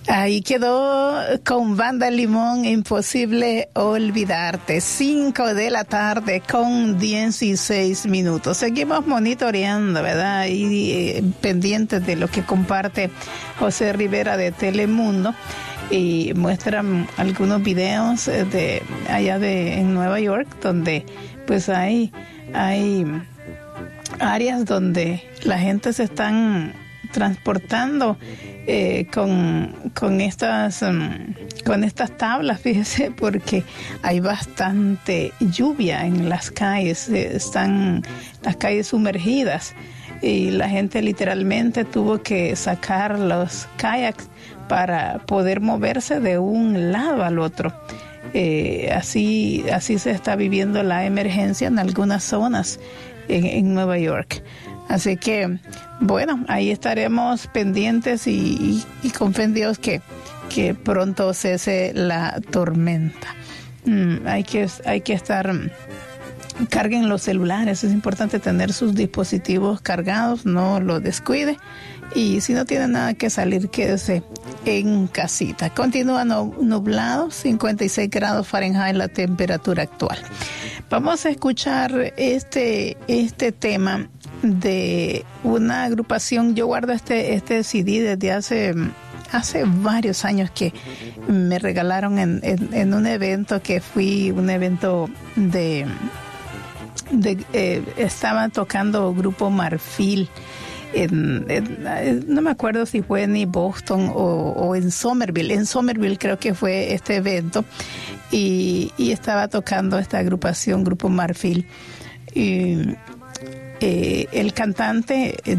Ahí quedó con Banda Limón, Imposible Olvidarte. 5 de la tarde con 16 minutos. Seguimos monitoreando, ¿verdad? Y pendientes de lo que comparte José Rivera de Telemundo. Y muestran algunos videos de allá en Nueva York, donde pues hay áreas donde la gente se están transportando con estas tablas, fíjese, porque hay bastante lluvia en las calles, están las calles sumergidas y la gente literalmente tuvo que sacar los kayaks para poder moverse de un lado al otro. Así se está viviendo la emergencia en algunas zonas en Nueva York. Así que, bueno, ahí estaremos pendientes y con fe en Dios que pronto cese la tormenta. Hay que estar... Carguen los celulares, es importante tener sus dispositivos cargados, no lo descuide. Y si no tiene nada que salir, quédese en casita. Continúa nublado, 56 grados Fahrenheit la temperatura actual. Vamos a escuchar este tema de una agrupación. Yo guardo este CD desde hace varios años, que me regalaron en un evento que fui, un evento estaba tocando Grupo Marfil. No me acuerdo si fue en Boston o en Somerville. En Somerville creo que fue este evento, y estaba tocando esta agrupación Grupo Marfil. Y el cantante